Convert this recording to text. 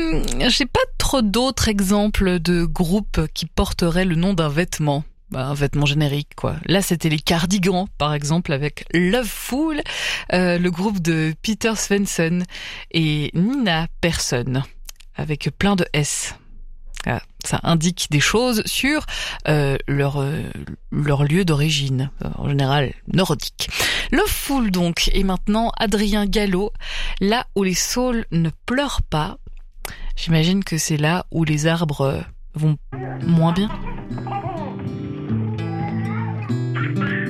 J'ai pas trop d'autres exemples de groupes qui porteraient le nom d'un vêtement. Un vêtement générique, quoi. Là, c'était les Cardigans, par exemple, avec Loveful, le groupe de Peter Svensson, et Nina Persson, avec plein de S. Ah, ça indique des choses sur leur lieu d'origine, en général nordique. Loveful donc, et maintenant Adrien Gallo, là où les saules ne pleurent pas. J'imagine que c'est là où les arbres vont moins bien.